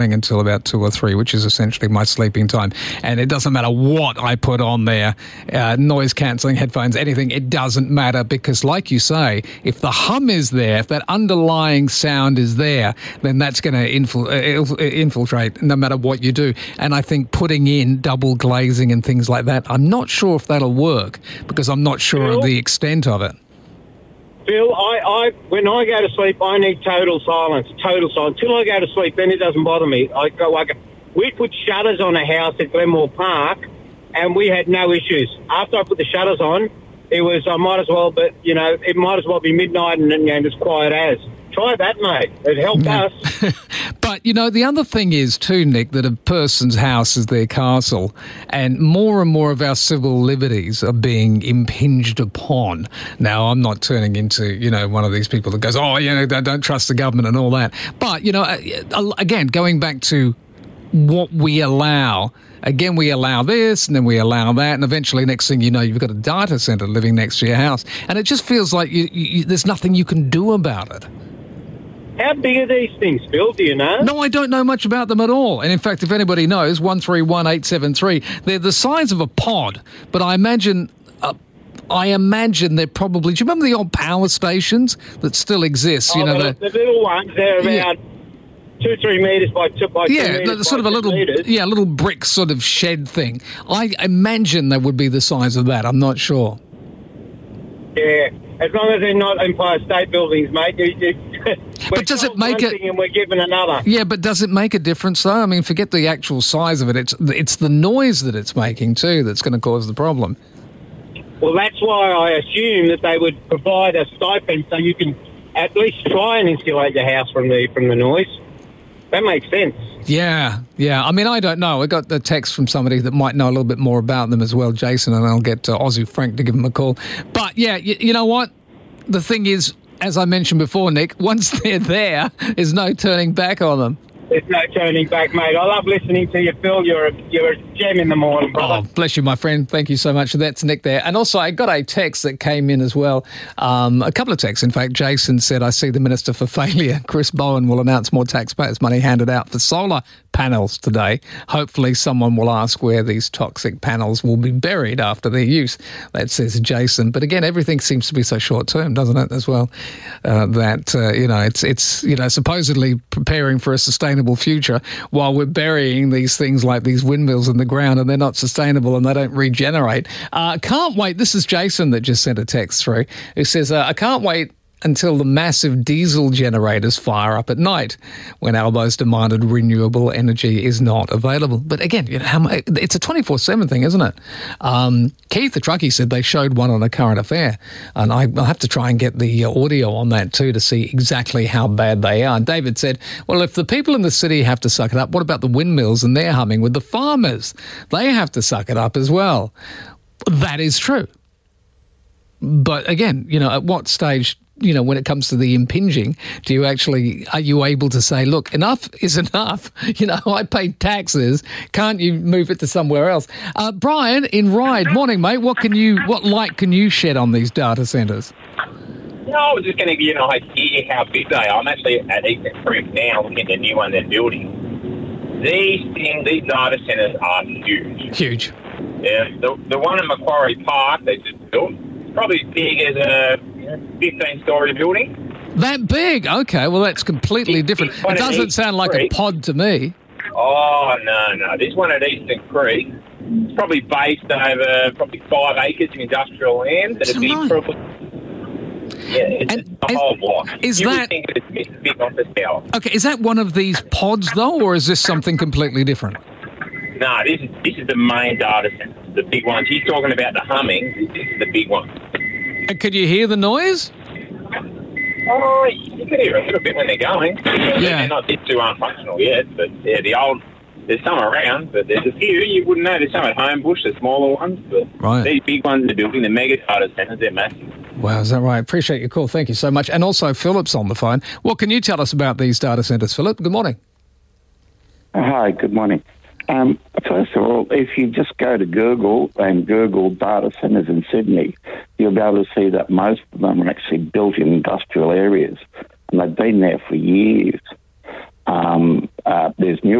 until about 2 or 3, which is essentially my sleeping time. And it doesn't matter what I put on there, noise cancelling headphones, anything, it doesn't matter, because like you say, if the hum is there, if that underlying sound is there, then that's going to infiltrate no matter what you do. And I think putting in double glazing and things like that, I'm not sure if that'll work, because I'm not sure of the extent of it. Phil, when I go to sleep, I need total silence. Till I go to sleep, then it doesn't bother me. We put shutters on a house at Glenmore Park, and we had no issues. After I put the shutters on, it was, it might as well be midnight and it's quiet as. Try that, mate. It helped us. But, the other thing is too, Nick, that a person's house is their castle, and more of our civil liberties are being impinged upon. Now, I'm not turning into, one of these people that goes, don't trust the government and all that. But, again, going back to what we allow. Again, we allow this, and then we allow that, and eventually, next thing you know, you've got a data centre living next to your house, and it just feels like there's nothing you can do about it. How big are these things, Phil? Do you know? No, I don't know much about them at all. And in fact, if anybody knows, 131873, they're the size of a pod, but I imagine they're probably... Do you remember the old power stations that still exist? The little ones, they're about 2-3 metres by 2 metres. Yeah, sort of a little brick sort of shed thing. I imagine they would be the size of that. I'm not sure. Yeah, as long as they're not Empire State Buildings, mate. But does it make it? And we're given another. Yeah, but does it make a difference though? I mean, forget the actual size of it. It's the noise that it's making too that's going to cause the problem. Well, that's why I assume that they would provide a stipend so you can at least try and insulate your house from the noise. That makes sense. Yeah. I mean, I don't know. I got the text from somebody that might know a little bit more about them as well, Jason, and I'll get Aussie Frank to give him a call. But yeah, you know what? The thing is, as I mentioned before, Nick, once they're there, there's no turning back on them. There's no turning back, mate. I love listening to you, Phil. You're a gem in the morning, brother. Oh, bless you, my friend. Thank you so much. That's Nick there. And also, I got a text that came in as well. A couple of texts. In fact, Jason said, I see the Minister for Failure, Chris Bowen, will announce more taxpayers' money handed out for solar panels today. Hopefully someone will ask where these toxic panels will be buried after their use. That says Jason. But again, everything seems to be so short-term, doesn't it, as well? It's supposedly preparing for a sustainable future while we're burying these things like these windmills in the ground, and they're not sustainable and they don't regenerate. Can't wait. This is Jason that just sent a text through who says, I can't wait until the massive diesel generators fire up at night when Albo's demanded renewable energy is not available. But again, it's a 24/7 thing, isn't it? Keith, the truckie, said they showed one on A Current Affair, and I'll have to try and get the audio on that too to see exactly how bad they are. And David said, well, if the people in the city have to suck it up, what about the windmills and their humming with the farmers? They have to suck it up as well. That is true. But again, at what stage, when it comes to the impinging, are you able to say, look, enough is enough? I paid taxes. Can't you move it to somewhere else? Brian in Ryde, morning, mate. What light can you shed on these data centres? No, I was just going to give you an idea how big they are. I'm actually at Eastern Creek now looking at the new one they're building. These data centres are huge. Huge. Yeah, the one in Macquarie Park they just built, probably as big as a 15-storey building. That big? Okay, well, that's completely different. It doesn't sound like a pod to me. Oh, no. This one at Eastern Creek, it's probably based over 5 acres of industrial land. It's a whole block. Would think it's big on the scale. Okay, is that one of these pods, though, or is this something completely different? No, this is the main data center, the big ones. He's talking about the humming. This is the big one. And could you hear the noise? Oh, you could hear a little bit when they're going. Yeah. They're not too unfunctional yet, but there's some around, but there's a few. You wouldn't know. There's some at Homebush, the smaller ones, but right. These big ones they're building, the mega data centers, they're massive. Wow, is that right? Appreciate your call. Thank you so much. And also, Philip's on the phone. What can you tell us about these data centers, Philip? Good morning. Hi, good morning. First of all, if you just go to Google and Google data centres in Sydney, you'll be able to see that most of them are actually built in industrial areas, and they've been there for years. There's new